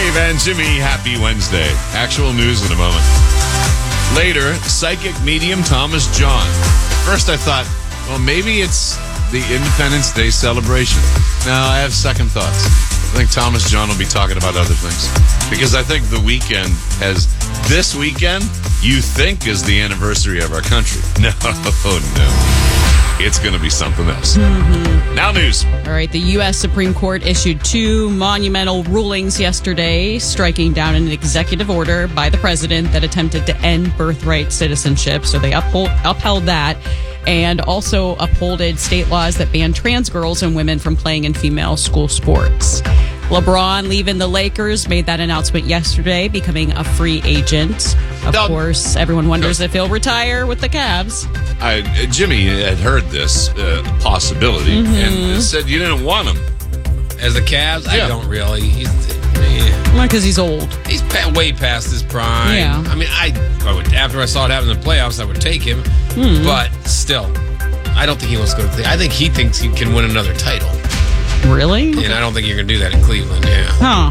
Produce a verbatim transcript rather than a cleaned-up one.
Dave and Jimmy, happy Wednesday. Actual news in a moment. Later, psychic medium Thomas John. First I thought, well, maybe it's the Independence Day celebration. Now I have second thoughts. I think Thomas John will be talking about other things. Because I think the weekend has, this weekend, you think is the anniversary of our country. No, no. It's going to be something else. Mm-hmm. Now news. All right, the U S Supreme Court issued two monumental rulings yesterday, striking down an executive order by the president that attempted to end birthright citizenship. So they uphold, upheld that, and also upholded state laws that ban trans girls and women from playing in female school sports. LeBron leaving the Lakers made that announcement yesterday, becoming a free agent. Of Now, course, everyone wonders if he'll retire with the Cavs. I, Jimmy had heard this uh, possibility Mm-hmm. and said you didn't want him. As the Cavs, Yeah. I don't really. He's, eh, Not because he's old. he's pa- way past his prime. Yeah. I mean, I, I would, after I saw it happen in the playoffs, I would take him. Hmm. But still, I don't think he wants to go to the I think he thinks he can win another title. Really? And I don't think you're going to do that in Cleveland, yeah. Huh.